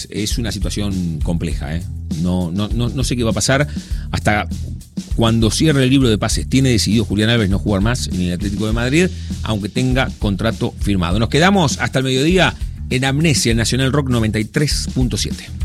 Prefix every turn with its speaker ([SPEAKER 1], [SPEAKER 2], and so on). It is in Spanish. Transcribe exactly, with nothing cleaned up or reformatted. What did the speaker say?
[SPEAKER 1] es, es una situación compleja, ¿eh? No, no, no, no sé qué va a pasar hasta cuando cierre el libro de pases. Tiene decidido Julián Álvarez no jugar más en el Atlético de Madrid, aunque tenga contrato firmado. Nos quedamos hasta el mediodía en Amnesia, en Nacional Rock noventa y tres punto siete.